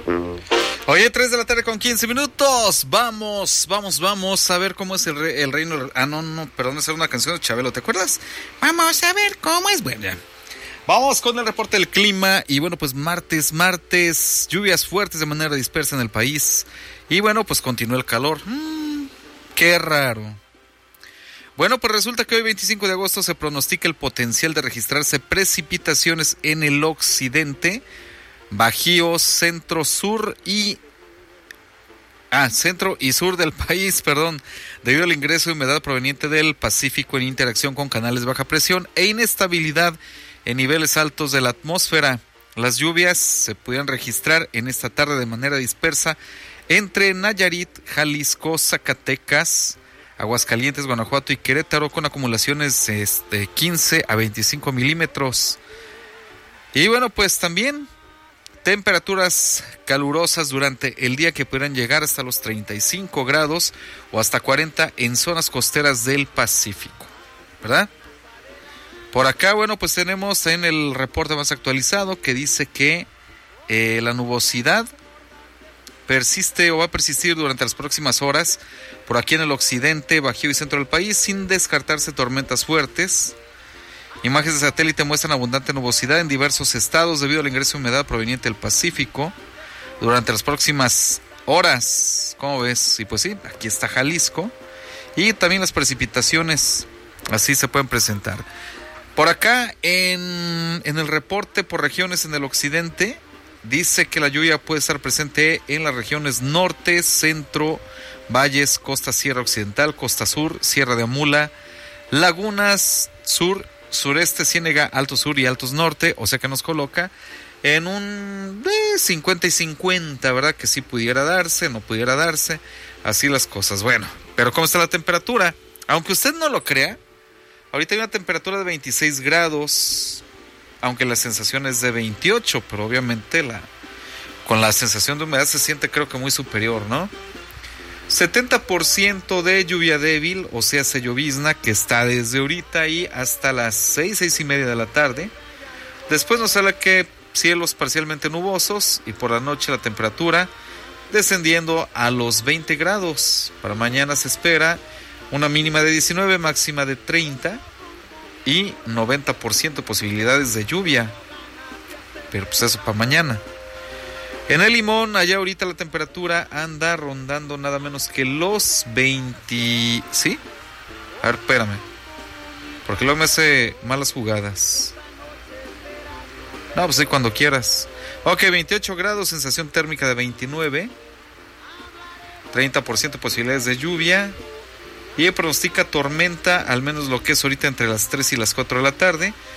Oye, 3 de la tarde con 15 minutos. Vamos a ver cómo es el reino. Perdón, esa era una canción de Chabelo, ¿te acuerdas? Vamos a ver cómo es. Bueno, ya. Vamos con el reporte del clima. Y bueno, pues martes, lluvias fuertes de manera dispersa en el país. Y bueno, pues continúa el calor. Qué raro. Bueno, pues resulta que hoy 25 de agosto se pronostica el potencial de registrarse precipitaciones en el occidente, Bajío, centro y sur del país, debido al ingreso de humedad proveniente del Pacífico en interacción con canales de baja presión e inestabilidad en niveles altos de la atmósfera. Las lluvias se pudieran registrar en esta tarde de manera dispersa entre Nayarit, Jalisco, Zacatecas, Aguascalientes, Guanajuato y Querétaro, con acumulaciones de 15 a 25 milímetros. Y bueno, pues también temperaturas calurosas durante el día que pudieran llegar hasta los 35 grados o hasta 40 en zonas costeras del Pacífico, ¿verdad? Por acá, bueno, pues tenemos en el reporte más actualizado que dice que la nubosidad persiste o va a persistir durante las próximas horas por aquí en el occidente, Bajío y centro del país, sin descartarse tormentas fuertes. Imágenes de satélite muestran abundante nubosidad en diversos estados debido al ingreso de humedad proveniente del Pacífico durante las próximas horas. ¿Cómo ves? Y pues sí, aquí está Jalisco. Y también las precipitaciones así se pueden presentar. Por acá en el reporte por regiones en el occidente dice que la lluvia puede estar presente en las regiones norte, centro, valles, costa sierra occidental, costa sur, sierra de Amula, lagunas, sur, sureste, ciénega, alto sur y altos norte, o sea que nos coloca en un 50 y 50, ¿verdad? Que sí pudiera darse, no pudiera darse, así las cosas. Bueno, pero ¿cómo está la temperatura? Aunque usted no lo crea, ahorita hay una temperatura de 26 grados, aunque la sensación es de 28, pero obviamente con la sensación de humedad se siente creo que muy superior, ¿no? 70% de lluvia débil, o sea, se llovizna, que está desde ahorita y hasta las 6 y media de la tarde. Después nos habla que cielos parcialmente nubosos y por la noche la temperatura descendiendo a los 20 grados. Para mañana se espera una mínima de 19, máxima de 30 y 90% posibilidades de lluvia. Pero pues eso para mañana. En el Limón, allá ahorita la temperatura anda rondando nada menos que los 20... ¿Sí? A ver, espérame. Porque luego me hace malas jugadas. No, pues sí, cuando quieras. Ok, 28 grados, sensación térmica de 29. 30% posibilidades de lluvia. Y pronostica tormenta, al menos lo que es ahorita entre las 3 y las 4 de la tarde.